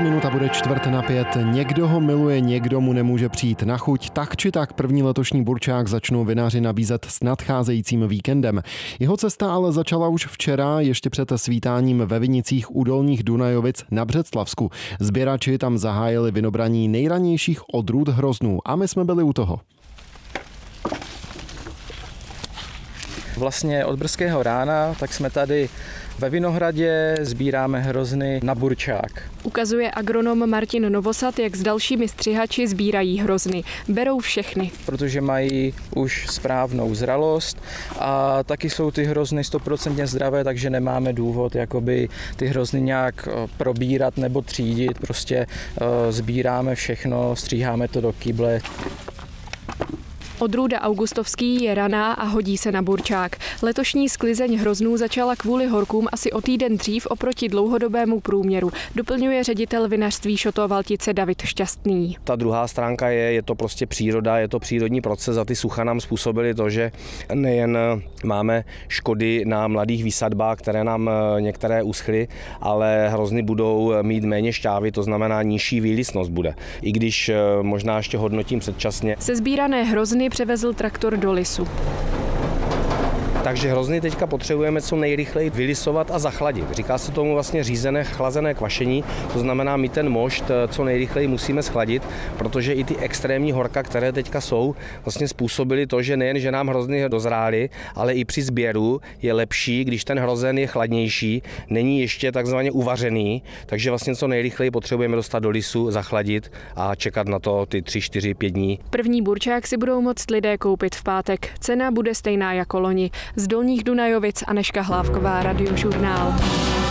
minuta bude 4:45. Někdo ho miluje, někdo mu nemůže přijít na chuť. Tak či tak první letošní burčák začnou vinaři nabízet s nadcházejícím víkendem. Jeho cesta ale začala už včera, ještě před svítáním ve vinicích u Dolních Dunajovic na Břeclavsku. Sběrači tam zahájili vynobraní nejranějších odrůd hroznů a my jsme byli u toho. Vlastně od brzkého rána tak jsme tady ve Vinohradě, sbíráme hrozny na burčák. Ukazuje agronom Martin Novosad, jak s dalšími střihači sbírají hrozny. Berou všechny. Protože mají už správnou zralost a taky jsou ty hrozny 100% zdravé, takže nemáme důvod jakoby ty hrozny nějak probírat nebo třídit. Prostě sbíráme všechno, stříháme to do kyble. Odrůda augustovský je raná a hodí se na burčák. Letošní sklizeň hroznů začala kvůli horkům asi o týden dřív oproti dlouhodobému průměru, doplňuje ředitel vinařství Šotovaltice David Šťastný. Ta druhá stránka je to prostě příroda, je to přírodní proces a ty sucha nám způsobily to, že nejen máme škody na mladých výsadbách, které nám některé uschly, ale hrozny budou mít méně šťávy, to znamená nižší výlisnost bude. I když možná ještě hodnotím předčasně. Sezbírané hrozny převezl traktor do lisu. Takže hrozny teďka potřebujeme co nejrychleji vylisovat a zachladit. Říká se tomu vlastně řízené chlazené kvašení, to znamená, my ten mošt co nejrychleji musíme schladit, protože i ty extrémní horka, které teďka jsou, vlastně způsobily to, že nejen, že nám hrozny dozrály, ale i při sběru je lepší, když ten hrozen je chladnější, není ještě takzvaně uvařený, takže vlastně co nejrychleji potřebujeme dostat do lisu, zachladit a čekat na to ty 3, 4, 5 dní. První burčák si budou moct lidé koupit v pátek. Cena bude stejná jako loni. Z Dolních Dunajovic Anežka Hlávková, Radiožurnál.